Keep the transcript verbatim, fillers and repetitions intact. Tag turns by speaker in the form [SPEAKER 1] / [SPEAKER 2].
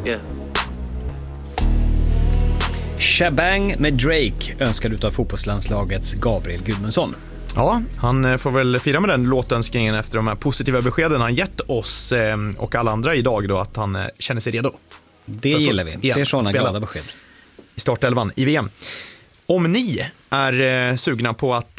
[SPEAKER 1] mycket.
[SPEAKER 2] Shabang med Drake önskar utav fotbollslandslagets Gabriel Gudmundsson.
[SPEAKER 3] Ja, han får väl fira med den låtönskningen efter de här positiva beskeden han gett oss och alla andra idag då, att han känner sig redo.
[SPEAKER 2] Det gillar vi. Det är sådana glada besked.
[SPEAKER 3] I startelvan i V M. Om ni är sugna på att